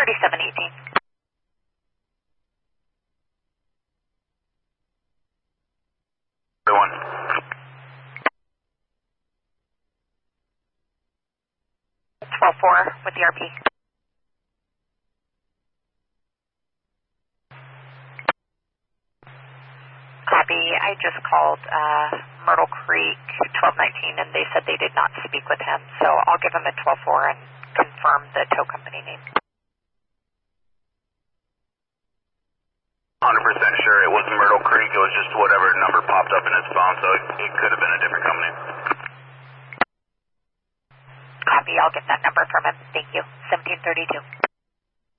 3718. One. 12-4 with the RP. Copy. I just called Myrtle Creek 1219 and they said they did not speak with him, so I'll give him a 12-4 and confirm the tow company name. 100% sure it wasn't Myrtle Creek, it was just whatever number popped up in his phone, so it could have been a different company. Copy. I'll get that number from him. Thank you. 1732.